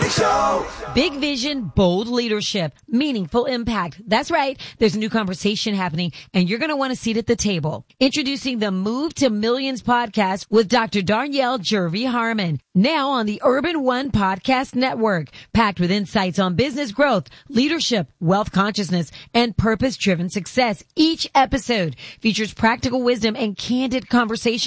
Big Show. Big vision, bold leadership, meaningful impact. That's right. There's a new conversation happening, and you're going to want a seat at the table. Introducing the Move to Millions podcast with Dr. Darnyelle Jervey Harmon. Now on the Urban One Podcast Network, packed with insights on business growth, leadership, wealth consciousness, and purpose-driven success. Each episode features practical wisdom and candid conversation